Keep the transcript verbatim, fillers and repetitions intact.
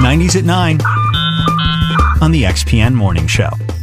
nineties at nine on the X P N Morning Show.